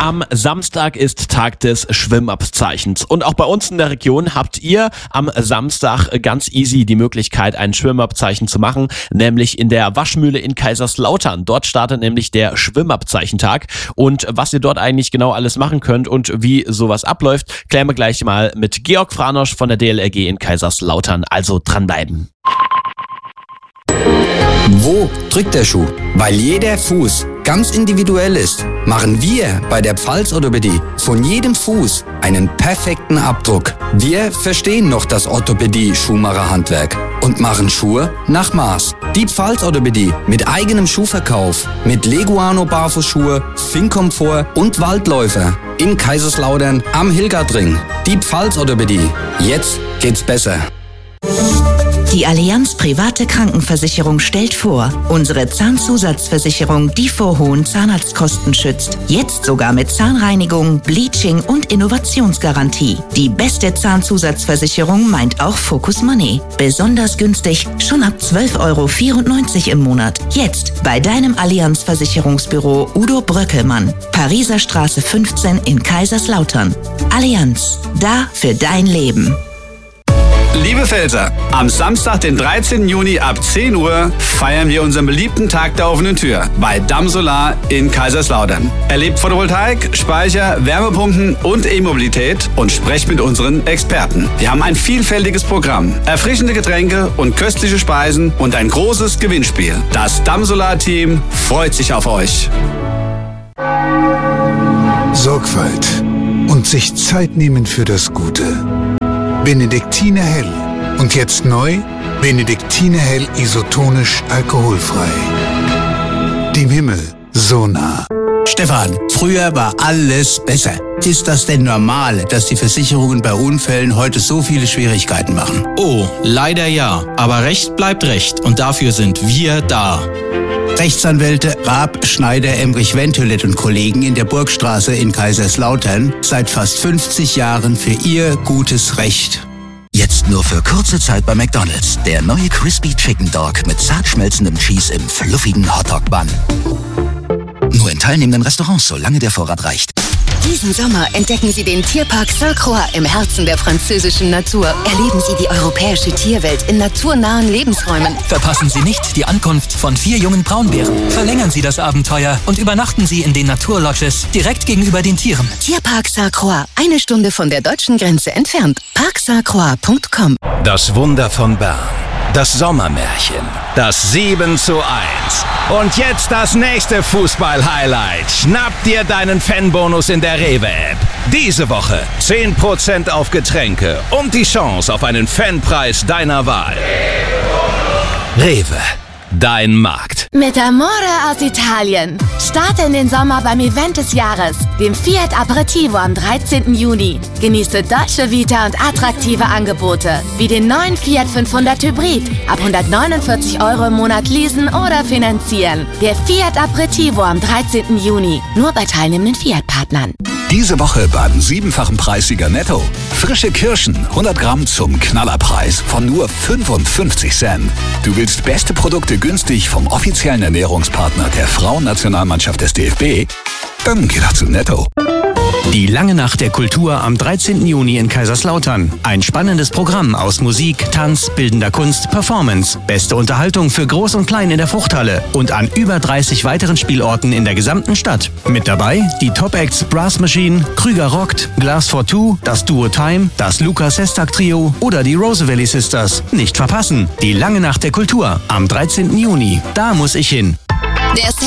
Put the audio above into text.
Am Samstag ist Tag des Schwimmabzeichens und auch bei uns in der Region habt ihr am Samstag ganz easy die Möglichkeit, ein Schwimmabzeichen zu machen, nämlich in der Waschmühle in Kaiserslautern. Dort startet nämlich der Schwimmabzeichentag und was ihr dort eigentlich genau alles machen könnt und wie sowas abläuft, klären wir gleich mal mit Georg Franosch von der DLRG in Kaiserslautern. Also dranbleiben. Wo drückt der Schuh? Weil jeder Fuß ganz individuell ist, machen wir bei der Pfalz-Orthopädie von jedem Fuß einen perfekten Abdruck. Wir verstehen noch das Orthopädie-Schuhmacherhandwerk und machen Schuhe nach Maß. Die Pfalz-Orthopädie mit eigenem Schuhverkauf, mit Leguano-Barfußschuhe, Fing-Komfort und Waldläufer in Kaiserslautern am Hilgertring. Die Pfalz-Orthopädie. Jetzt geht's besser. Die Allianz Private Krankenversicherung stellt vor, unsere Zahnzusatzversicherung, die vor hohen Zahnarztkosten schützt. Jetzt sogar mit Zahnreinigung, Bleaching und Innovationsgarantie. Die beste Zahnzusatzversicherung meint auch Focus Money. Besonders günstig, schon ab 12,94 € im Monat. Jetzt bei deinem Allianz Versicherungsbüro Udo Bröckelmann. Pariser Straße 15 in Kaiserslautern. Allianz, da für dein Leben. Liebe Pfälzer, am Samstag, den 13. Juni ab 10 Uhr feiern wir unseren beliebten Tag der offenen Tür bei Dam Solar in Kaiserslautern. Erlebt Photovoltaik, Speicher, Wärmepumpen und E-Mobilität und sprecht mit unseren Experten. Wir haben ein vielfältiges Programm, erfrischende Getränke und köstliche Speisen und ein großes Gewinnspiel. Das Dam Solar Team freut sich auf euch. Sorgfalt und sich Zeit nehmen für das Gute. Benediktiner Hell. Und jetzt neu, Benediktiner Hell isotonisch alkoholfrei. Dem Himmel so nah. Stefan, früher war alles besser. Ist das denn normal, dass die Versicherungen bei Unfällen heute so viele Schwierigkeiten machen? Oh, leider ja. Aber Recht bleibt Recht und dafür sind wir da. Rechtsanwälte Raab, Schneider, Emrich, Wenthelet und Kollegen in der Burgstraße in Kaiserslautern seit fast 50 Jahren für ihr gutes Recht. Jetzt nur für kurze Zeit bei McDonald's. Der neue Crispy Chicken Dog mit zart schmelzendem Cheese im fluffigen Hotdog-Bun. Nur in teilnehmenden Restaurants, solange der Vorrat reicht. Diesen Sommer entdecken Sie den Tierpark Sainte-Croix im Herzen der französischen Natur. Erleben Sie die europäische Tierwelt in naturnahen Lebensräumen. Verpassen Sie nicht die Ankunft von 4 jungen Braunbären. Verlängern Sie das Abenteuer und übernachten Sie in den Naturlodges direkt gegenüber den Tieren. Tierpark Sainte-Croix, 1 Stunde von der deutschen Grenze entfernt. parksainte-croix.com. Das Wunder von Bern. Das Sommermärchen. Das 7:1. Und jetzt das nächste Fußball-Highlight. Schnapp dir deinen Fanbonus in der Rewe-App. Diese Woche 10% auf Getränke und die Chance auf einen Fanpreis deiner Wahl. Rewe. Dein Markt. Mit Amore aus Italien. Starte in den Sommer beim Event des Jahres, dem Fiat Aperitivo am 13. Juni. Genieße deutsche Vita und attraktive Angebote, wie den neuen Fiat 500 Hybrid, ab 149 € im Monat leasen oder finanzieren. Der Fiat Aperitivo am 13. Juni, nur bei teilnehmenden Fiat-Partnern. Diese Woche beim 7-fachen Preissieger Netto. Frische Kirschen, 100 Gramm zum Knallerpreis von nur 55 Cent. Du willst beste Produkte günstig vom offiziellen Ernährungspartner der Frauennationalmannschaft des DFB? Dann geh doch zu Netto. Die lange Nacht der Kultur am 13. Juni in Kaiserslautern. Ein spannendes Programm aus Musik, Tanz, bildender Kunst, Performance. Beste Unterhaltung für Groß und Klein in der Fruchthalle und an über 30 weiteren Spielorten in der gesamten Stadt. Mit dabei die Top-Acts Brass Machine, Krüger Rockt, Glass for Two, das Duo Time, das Lukas Sestak Trio oder die Roosevelt Sisters. Nicht verpassen. Die lange Nacht der Kultur am 13. Juni. Da muss ich hin. Der